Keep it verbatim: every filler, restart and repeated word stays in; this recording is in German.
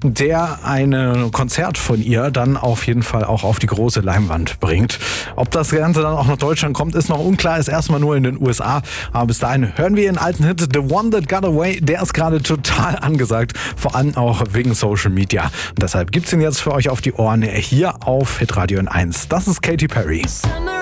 der ein Konzert von ihr dann auf jeden Fall auch auf die große Leinwand bringt. Ob das Ganze dann auch nach Deutschland kommt, ist noch unklar, ist erstmal nur in den U S A. Aber bis dahin hören wir ihren alten Hit The One That Got Away. Der ist gerade total angesagt, vor allem auch wegen Social Media. Und deshalb gibt's ihn jetzt für euch auf die Ohren hier auf Hitradio N eins. Das ist Katy Perry. Summer